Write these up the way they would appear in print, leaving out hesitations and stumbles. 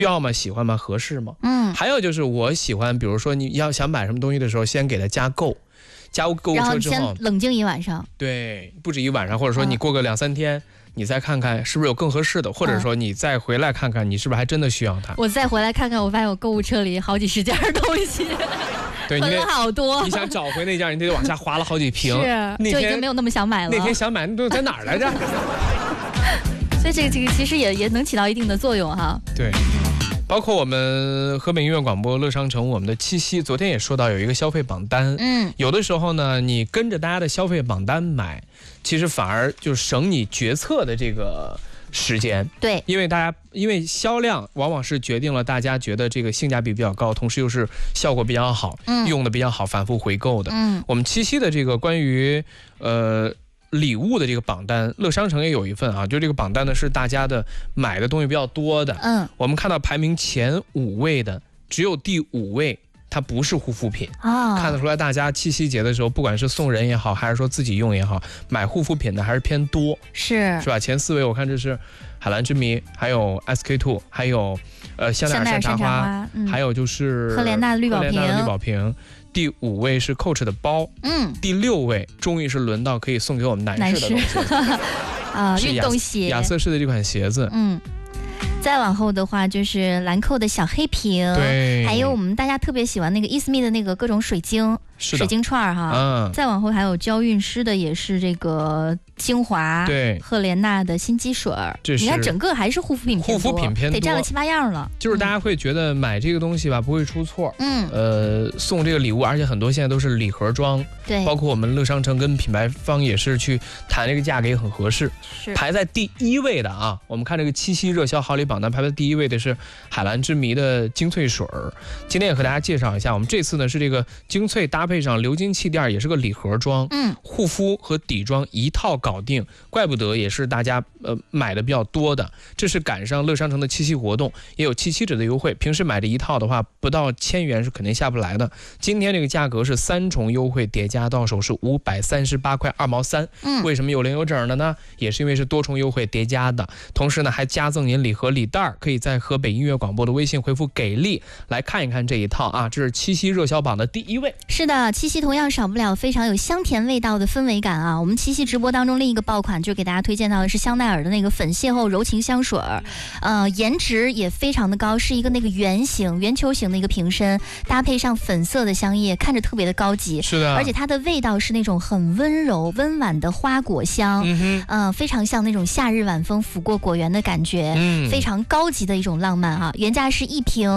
要吗？喜欢吗？合适吗？还有就是我喜欢，比如说你要想买什么东西的时候，先给它加购物车之后， 然后先冷静一晚上。 对，不止一晚上，或者说你过个2、3天。你再看看是不是有更合适的，或者说你再回来看看你是不是还真的需要它。 我再回来看看，我发现我购物车里好几十件东西， 对，你囤了好多。 你想找回那件，你得往下滑了好几瓶， 是，就已经没有那么想买了。 那天想买那都在哪儿来着？ 所以这个其实也能起到一定的作用哈。 对。包括我们河北音乐广播乐商城，我们的七夕昨天也说到有一个消费榜单，有的时候呢，你跟着大家的消费榜单买，其实反而就省你决策的这个时间。 对， 因为销量往往是决定了大家觉得这个性价比比较高，同时又是效果比较好，用的比较好，反复回购的。我们七夕的这个关于礼物的这个榜单，乐商城也有一份啊，就这个榜单呢是大家的买的东西比较多的。我们看到排名前5位的，只有第5位它不是护肤品看得出来大家七夕节的时候，不管是送人也好，还是说自己用也好，买护肤品的还是偏多，是吧？前4位我看这是海蓝之谜，还有 SK2， 还有香奈儿山茶花，还有就是赫莲娜的绿宝瓶。 第5位是 Coach 的包，第6位终于是轮到可以送给我们男士的东西运动鞋， 亚瑟士的这款鞋子。 再往后的话就是兰蔻的小黑瓶， 对， 还有我们大家特别喜欢那个伊思密的那个各种水晶串哈。再往后还有娇韵诗的也是这个精华， 对， 赫莲娜的心机水，你看整个还是护肤品偏多，得占了7、8样了。 就是大家会觉得买这个东西吧不会出错，送这个礼物，而且很多现在都是礼盒装， 对， 包括我们乐商城跟品牌方也是去谈这个价格也很合适。排在第1位的啊，我们看这个七夕热销好礼榜单排在第1位的是海蓝之谜的精粹水。今天也和大家介绍一下，我们这次呢是这个精粹搭配上鎏金气垫，也是个礼盒装，护肤和底妆一套搞定，怪不得也是大家买的比较多的。这是赶上乐商城的七夕活动，也有7/7折的优惠，平时买这一套的话不到1000元是肯定下不来的。今天这个价格是3重优惠叠加到手是538块2毛3。为什么有零有整的呢？也是因为是多重优惠叠加的，同时呢还加赠您礼盒礼袋，可以在河北音乐广播的微信回复给力来看一看这一套啊。这是七夕热销榜的第1位。是的，七夕同样少不了非常有香甜味道的氛围感啊。我们七夕直播当中另一个爆款就给大家推荐到的是香奈儿的那个粉邂逅柔情香水，颜值也非常的高，是一个那个圆球形的一个瓶身，搭配上粉色的香叶，看着特别的高级。 是的， 而且它的味道是那种很温柔温婉的花果香，非常像那种夏日晚风拂过果园的感觉，非常高级的一种浪漫啊。原价是1瓶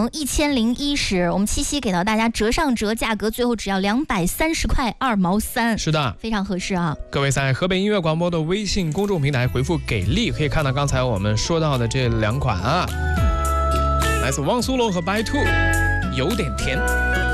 1010，我们七夕给到大家折上折，价格最后只要230块2毛3。 是的， 非常合适啊。 各位在河北音乐广播的微信公众平台回复给力，可以看到刚才我们说到的这2款啊，来自汪苏泷和白兔，有点甜。